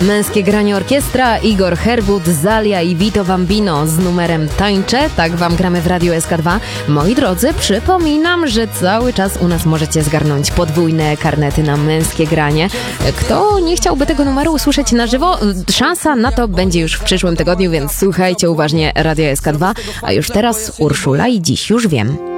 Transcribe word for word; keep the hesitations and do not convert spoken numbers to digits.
Męskie granie orkiestra, Igor Herbut, Zalia i Vito Bambino z numerem Tańczę. Tak wam gramy w Radiu S K dwa. Moi drodzy, przypominam, że cały czas u nas możecie zgarnąć podwójne karnety na męskie granie. Kto nie chciałby tego numeru usłyszeć na żywo, szansa na to będzie już w przyszłym tygodniu, więc słuchajcie uważnie Radia S K dwa. A już teraz Urszula i Dziś już wiem.